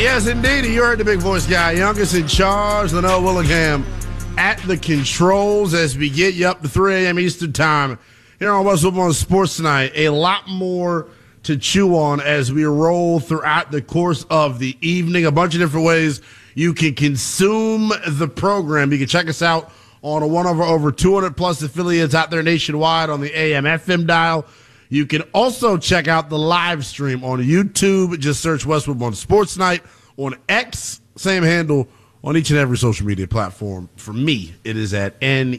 Yes, indeed. You heard the big voice guy. Youngest in charge, Leno Willingham at the controls as we get you up to 3 a.m. Eastern time here on West Woodlawn Sports tonight. A lot more to chew on as we roll throughout the course of the evening. A bunch of different ways you can consume the program. You can check us out on one of our over 200-plus affiliates out there nationwide on the AM/FM dial. You can also check out the live stream on YouTube. Just search Westwood One Sports Night. On X, same handle on each and every social media platform. For me, it is at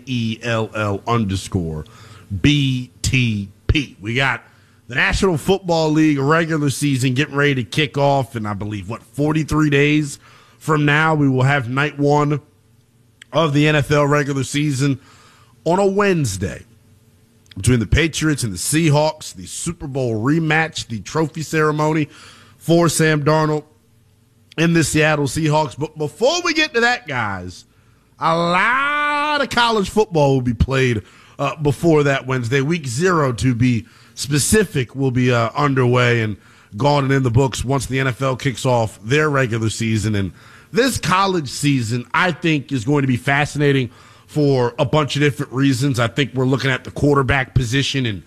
NELL_BTP. We got the National Football League regular season getting ready to kick off, and I believe, 43 days from now, we will have night one of the NFL regular season on a Wednesday. Between the Patriots and the Seahawks, the Super Bowl rematch, the trophy ceremony for Sam Darnold in the Seattle Seahawks. But before we get to that, guys, a lot of college football will be played before that Wednesday. Week 0, to be specific, will be underway and gone and in the books once the NFL kicks off their regular season. And this college season, I think, is going to be fascinating for a bunch of different reasons. I think we're looking at the quarterback position and,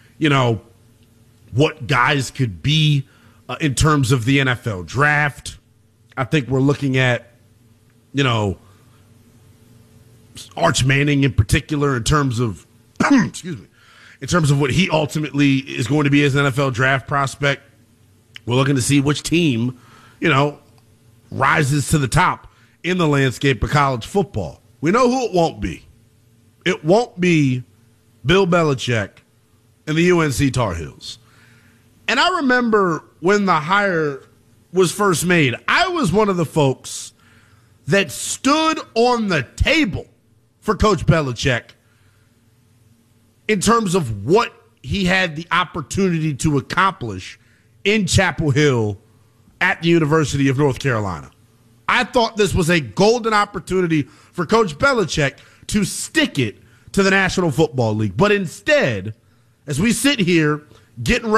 what guys could be in terms of the NFL draft. I think we're looking at, Arch Manning in particular in terms of, excuse me, in terms of what he ultimately is going to be as an NFL draft prospect. We're looking to see which team, rises to the top in the landscape of college football. We know who it won't be. It won't be Bill Belichick and the UNC Tar Heels. And I remember when the hire was first made, I was one of the folks that stood on the table for Coach Belichick in terms of what he had the opportunity to accomplish in Chapel Hill at the University of North Carolina. I thought this was a golden opportunity for Coach Belichick to stick it to the National Football League. But instead, as we sit here getting ready